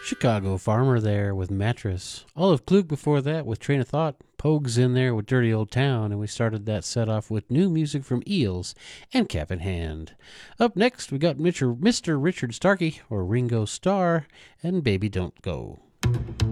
Chicago Farmer there with Mattress. Olive Klug before that with Train of Thought. Pogues in there with Dirty Old Town. And we started that set off with new music from Eels and Cap in Hand. Up next, we got Mr. Richard Starkey, or Ringo Starr, and Baby Don't Go.